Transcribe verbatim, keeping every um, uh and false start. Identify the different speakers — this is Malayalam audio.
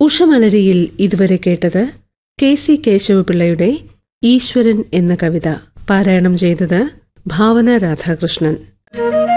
Speaker 1: ഉഷമലരിയിൽ ഇതുവരെ കേട്ടത് കെ സി കേശവപിള്ളയുടെ ഈശ്വരൻ എന്ന കവിത. പാരായണം ചെയ്തത് ഭാവന രാധാകൃഷ്ണൻ.